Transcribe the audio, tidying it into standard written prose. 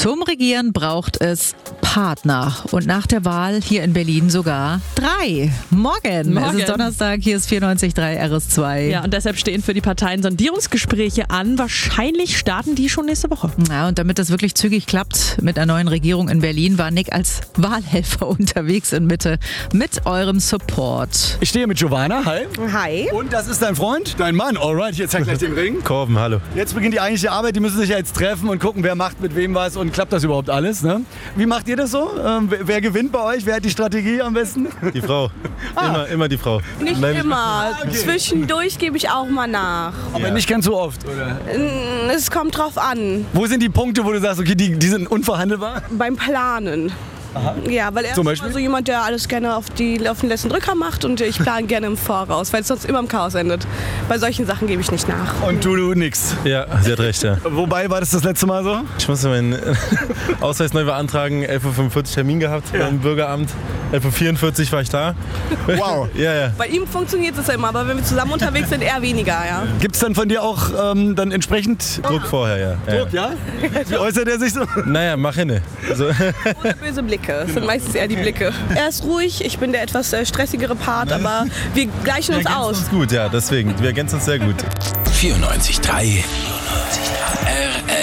Zum Regieren braucht es Partner und nach der Wahl hier in Berlin sogar 3. Morgen. Es ist Donnerstag, hier ist 94.3 RS2. Ja, und deshalb stehen für die Parteien Sondierungsgespräche an. Wahrscheinlich starten die schon nächste Woche. Ja, und damit das wirklich zügig klappt mit einer neuen Regierung in Berlin, war Nick als Wahlhelfer unterwegs in Mitte mit eurem Support. Ich stehe mit Giovanna, hi. Hi. Und das ist dein Freund? Dein Mann, alright, hier zeig gleich den Ring. Korben, hallo. Jetzt beginnt die eigentliche Arbeit, die müssen sich ja jetzt treffen und gucken, wer macht mit wem was und klappt das überhaupt alles, ne? Wie macht ihr das so? Wer gewinnt bei euch? Wer hat die Strategie am besten? Die Frau. Immer die Frau. Nicht immer. Okay. Zwischendurch gebe ich auch mal nach. Aber nicht ganz so oft, oder? Es kommt drauf an. Wo sind die Punkte, wo du sagst, okay, die sind unverhandelbar? Beim Planen. Aha. Ja, weil er ist immer so jemand, der alles gerne auf den letzten Drücker macht und ich plane gerne im Voraus, weil es sonst immer im Chaos endet. Bei solchen Sachen gebe ich nicht nach. Und du nix? Ja, sie hat recht, ja. Wobei war das letzte Mal so? Ich musste meinen Ausweis neu beantragen, 11.45 Uhr Termin gehabt beim Bürgeramt. 11.44 Uhr war ich da. Wow. Ja. Bei ihm funktioniert es ja immer, aber wenn wir zusammen unterwegs sind, eher weniger, ja. Gibt es dann von dir auch dann entsprechend Druck vorher, ja. Druck, ja? Wie äußert er sich so? Naja, mach hinne. So. Ohne böse Blicke. Das sind meistens eher die Blicke. Er ist ruhig, ich bin der etwas stressigere Part, aber wir gleichen uns aus. Uns gut, ja, deswegen. Wir ergänzen uns sehr gut. 94.3